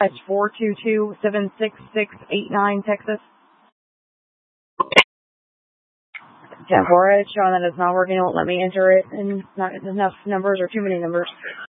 That's 422-76689, Texas. 10-4, it's showing that it's not working. It won't let me enter it, and not enough numbers or too many numbers.